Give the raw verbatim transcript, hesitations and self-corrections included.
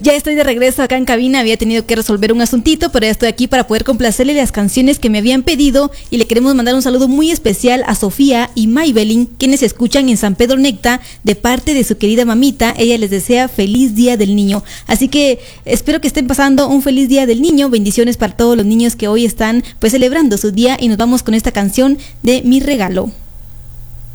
Ya estoy de regreso acá en cabina, había tenido que resolver un asuntito, pero ya estoy aquí para poder complacerle las canciones que me habían pedido y le queremos mandar un saludo muy especial a Sofía y Maybelline, quienes escuchan en San Pedro Necta de parte de su querida mamita. Ella les desea feliz Día del Niño, así que espero que estén pasando un feliz Día del Niño. Bendiciones para todos los niños que hoy están pues celebrando su día y nos vamos con esta canción de Mi Regalo.